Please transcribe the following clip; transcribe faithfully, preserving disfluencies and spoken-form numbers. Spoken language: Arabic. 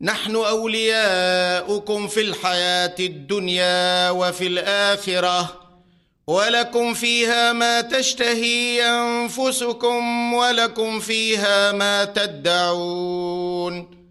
نحن أولياؤكم في الحياة الدنيا وفي الآخرة، ولكم فيها ما تشتهي أنفسكم ولكم فيها ما تدعون.